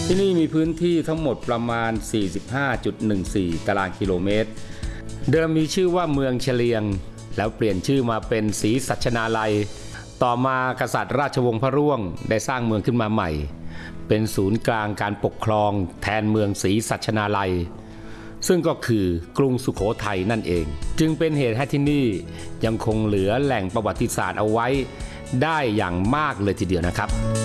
ที่นี่มีพื้นที่ทั้งหมดประมาณ 45.14 ตารางกิโลเมตรเดิมมีชื่อว่าเมืองเฉลียงแล้วเปลี่ยนชื่อมาเป็นศรีสัชนาลัยต่อมากษัตริย์ราชวงศ์พระร่วงได้สร้างเมืองขึ้นมาใหม่เป็นศูนย์กลางการปกครองแทนเมืองศรีสัชนาลัยซึ่งก็คือกรุงสุโขทัยนั่นเองจึงเป็นเหตุให้ที่นี่ยังคงเหลือแหล่งประวัติศาสตร์เอาไว้ได้อย่างมากเลยทีเดียวนะครับ